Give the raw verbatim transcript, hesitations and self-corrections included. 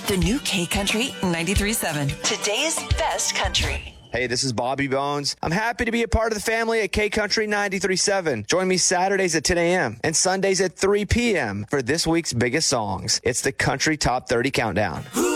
The new K Country ninety-three point seven. Today's best country. Hey, this is Bobby Bones. I'm happy to be a part of the family at K Country ninety-three point seven. Join me Saturdays at ten a.m. and Sundays at three p.m. for this week's biggest songs. It's the Country Top thirty Countdown.